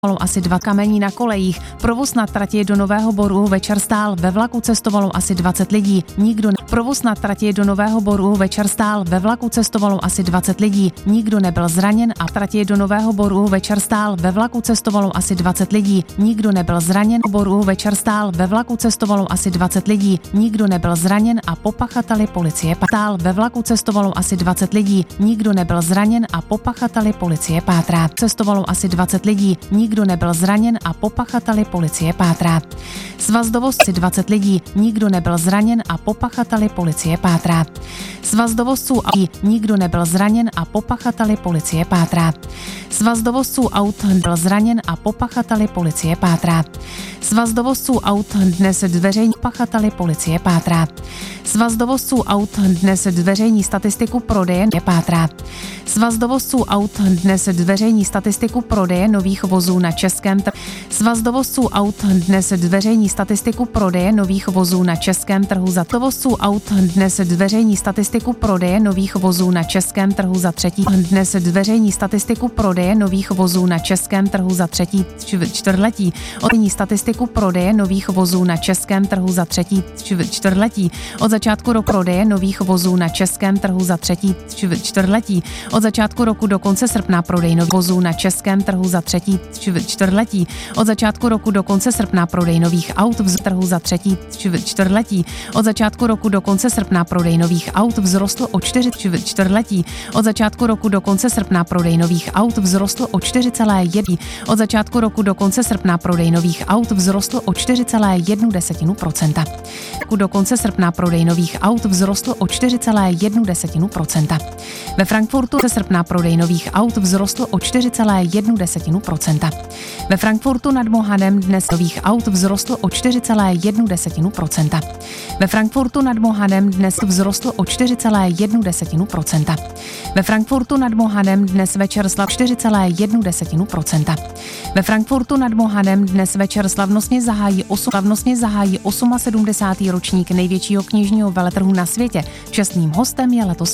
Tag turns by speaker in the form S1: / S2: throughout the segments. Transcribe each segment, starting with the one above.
S1: Asi 2 kamení na kolejích. Provoz na trati do Nového Boru večer stál. Ve vlaku cestovalo asi 20 lidí. Provoz na trati do Nového Boru večer stál. Ve vlaku cestovalo asi 20 lidí. Nikdo nebyl zraněn a v trati do Nového Boru večer stál. Ve vlaku cestovalo asi 20 lidí. Nikdo nebyl zraněn. Boru večer stál. Ve vlaku cestovalo asi 20 lidí. Nikdo nebyl zraněn a po pachateli policie pátrá. Ve vlaku cestovalo asi 20 lidí. Nikdo nebyl zraněn a po pachateli policie pátrá. Cestovalo asi 20 lidí. Nikdo nebyl zraněn a po pachateli policie pátrá. Svaz dovozci 20 lidí. Nikdo nebyl zraněn a po pachateli policie pátrá. Svaz dovozců nikdo nebyl zraněn a po pachateli policie pátrá. Svaz dovozců aut byl zraněn a po pachateli policie pátrá. Svaz dovozců aut dnes zveřejní pachateli policie pátrá. Svaz dovozců aut dnes zveřejní statistiku prodeje pátrá. Svaz dovozců aut dnes zveřejní statistiku prodeje nových vozů na českém trhu. Svaz dovozců aut dnes zveřejní statistiku prodeje nových vozů na českém trhu za dovozců aut dnes zveřejní statistiku prodeje nových vozů na českém trhu za třetí. Dnes zveřejní statistiku prodeje nových vozů na českém trhu za třetí čtvrtletí. Odní statistiku prodeje nových vozů na českém trhu za třetí čtvrtletí. Od začátku roku prodeje nových vozů na českém trhu za třetí čtvrtletí. Od začátku roku do konce srpna prodej nových vozů na českém trhu za třetí čtvrtletí. Od začátku roku do konce srpna prodej nových aut v trhu za třetí čtvrtletí. Od začátku roku do konce srpna prodej nových aut vzrostl o 4 čtvrtletí. Od začátku roku do konce srpna prodej nových aut vzrostl o 4,1. Od začátku roku do konce srpna prodej nových aut vzrostl o 4,1%. Do konce srpna prodej nových aut vzrostl o 4,1%. Ve Frankfurtu ze srpna prodej nových aut vzrostl o 4,1%. Ve Frankfurtu nad Mohanem dnes nových aut vzrostl o 4,1%. Ve Frankfurtu nad Mohanem dnes vzrostl o 4,1%. Ve Frankfurtu nad Mohanem dnes večer 4,1%. Ve Frankfurtu nad Mohanem dnes večer slavnostně zahájí 78. ročník největšího knižního veletrhu na světě. Čestným hostem je letos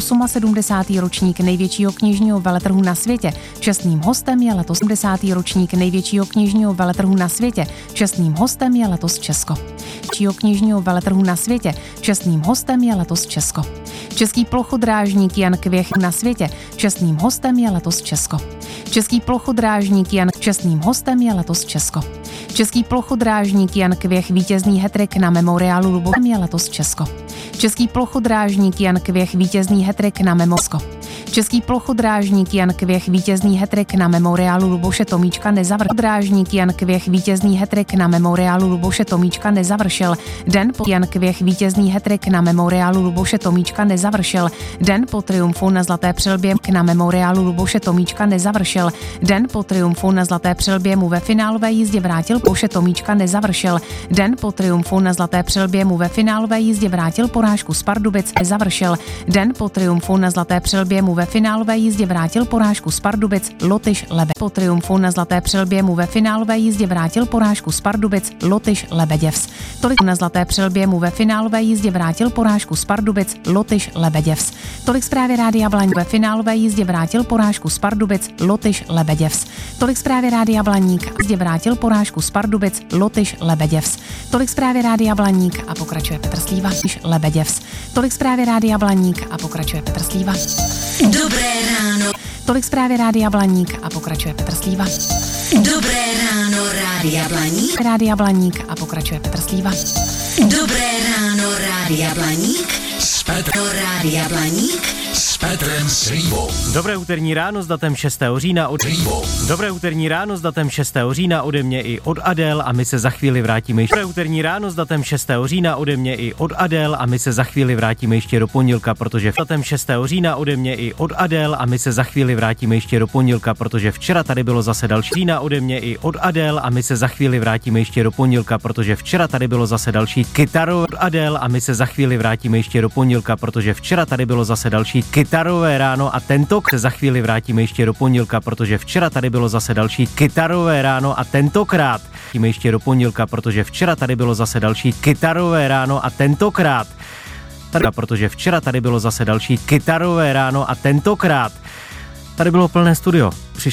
S1: 78. ročník největšího knižního veletrhu na světě. Čestným hostem je letos 70. ročník největšího knižního veletrhu na světě. Čestným hostem je letos Česko. Knižního veletrhu na světě. Čestným hostem je letos Česko. Český plochodrážník Jan Kvěch na světě. Čestným hostem je letos Česko. Český plochodrážník Jan čestným hostem je letos Česko. Český plochodrážník Jan Kvěch vítězný hetrik na memoriálu Luboš je letos Česko. Český plochodrážník Jan Kvěch vítězný hetrik na memorsko. Český plochodrážník Jan Kvěch vítězný hetrik na memoriálu Luboše Tomíčka nezavršil. Drážník Jan Kvěch vítězný hetrik na memoriálu Luboše Tomíčka nezavršil. Den po Jan Kvěch vítězný hetrik na memoriálu Luboše Tomíčka nezavršil. Den po triumfu na Zlaté přilbě na memoriálu Luboše Tomíčka nezavršil. Den po triumfu na Zlaté přilbě mu ve finálové jízdě vrátil Luboše Tomíčka nezavršil. Den po triumfu na Zlaté přilbě mu ve finálové jízdě vrátil porážku z Pardubic nezavršil. Den po triumfu na Zlaté přilbě mu ve finálové jízdě vrátil porážku z Pardubic Lotyš Lebe. Po triumfu na Zlaté přilbě mu ve finálové jízdě vrátil porážku z Pardubic Lotyš Lebeděvs. Tolik na Zlaté přilbě mu ve finálové jízdě vrátil porážku z Pardubic Lotyš Lebeděvs. Tolik zprávy Rádia Blaník. Ve finálové jízdě vrátil porážku z Pardubic Lotyš Lebeděvs. Tolik zprávy Rádia Blaník. Jízdě vrátil porážku z Pardubic Lotyš Lebeděvs. Tolik zprávy Rádia Blaník a pokračuje Petr Slíva. Lebeděvs. Tolik zprávy Rádia Blaník a pokračuje Petr Slíva.
S2: Dobré ráno.
S1: Tolik zprávy Rádia Blaník a pokračuje Petr Slíva.
S2: Dobré ráno, Rádia Blaník.
S1: Rádia Blaník a pokračuje Petr Slíva.
S2: Dobré ráno, Rádia Blaník. Rádia Blaník s Petrem Slívou.
S3: Dobré úterní ráno s datem 6. října od Dobré úterní ráno s datem 6. října ode mě i od Adél a my se za chvíli vrátíme ještě. Dobré úterní ráno s datem 6. října ode mě i od Adél a my se za chvíli vrátíme ještě do pondělka, protože datem 6. října ode mě i od Adél a my se za chvíli vrátíme ještě do pondělka, protože včera tady bylo zase další října ode mě i od Adél a my se za chvíli vrátíme ještě do pondělka, protože včera tady bylo zase další kytaro od Adél a my se za chvíli vrátíme ještě do pondělka, protože včera tady bylo zase další kytarové ráno a tentokrát se za chvíli vrátíme ještě do pondělka, protože včera tady bylo zase další kytarové ráno a tentokrát vrátíme ještě do pondělka, protože včera tady bylo zase další kytarové ráno a tentokrát protože včera tady bylo zase další kytarové ráno a tentokrát tady bylo plné studio.